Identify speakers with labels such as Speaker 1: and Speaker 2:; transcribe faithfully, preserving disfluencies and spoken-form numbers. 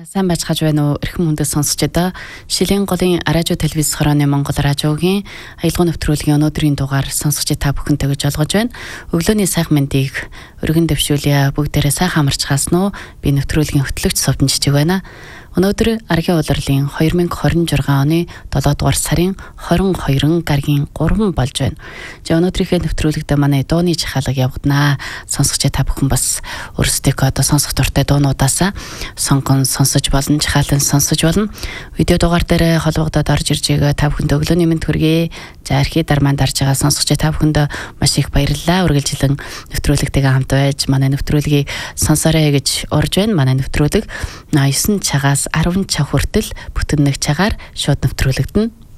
Speaker 1: Сайн байцгааж байна уу? Эрхэм хүндэт сонсогчдоо Шилийн голын радио телевиз хорооны Монгол радиогийн аялал нэвтрүүлгийн өнөөдрийн дугаар сонсогчид та бүхэнтэй гэж олгож байна. Өглөөний сайхан мэндийг өргөн дэвшүүлье. Бүгдээрээ сайхан амарч хаасан уу? Би нэвтрүүлгийн хөтлөгч Совдон Жижиг байна. Өнөөдөр Аргийн улирлын two thousand twenty-six оны seventh дугаар сарын twenty-two гаргийн three болж байна. За өнөөдрийнхээ нэвтрүүлэгтээ манай дууны жахалга явагдана. Сонсогчид та бүхэн бас өөрсдөө одоо сонсох дуртай дуунуудаасаа сонгон сонсож болно, жахаалан сонсож болно. Видео дугаар дээр холбогдоод орж ирж байгаа та бүхэнд өглөөний мэнд хүргэе. За архи дармаан дарж байгаа сонсогчид та бүхэнд маш их баярлалаа. Үргэлжлэн нэвтрүүлэгтэйгээ хамт байж манай нэвтрүүлгийг сонсоорой гэж урьж байна. Манай нэвтрүүлэг nine цагаас ten цаг хүртэл бүтэн нэг цагаар шууд нэвтрүүлэгдэнэ.